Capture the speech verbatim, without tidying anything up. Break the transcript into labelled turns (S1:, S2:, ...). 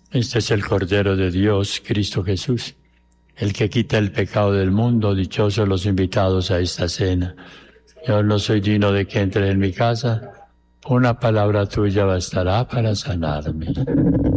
S1: Este es el Cordero de Dios, Cristo Jesús, el que quita el pecado del mundo. Dichosos los invitados a esta cena. Yo no soy digno de que entre en mi casa. Una palabra tuya bastará para sanarme.